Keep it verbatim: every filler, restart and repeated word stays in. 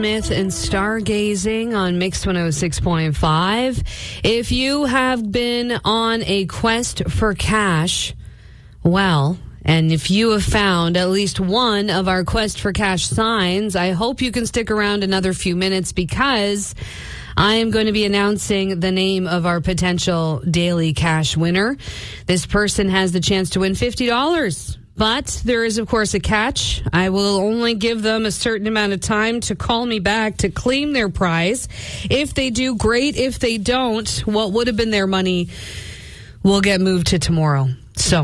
Smith and Stargazing on Mix one oh six point five. If you have been on a quest for cash, well, and if you have found at least one of our Quest for Cash signs, I hope you can stick around another few minutes because I am going to be announcing the name of our potential daily cash winner. This person has the chance to win fifty dollars. But there is, of course, a catch. I will only give them a certain amount of time to call me back to claim their prize. If they do, great. If they don't, what would have been their money will get moved to tomorrow. So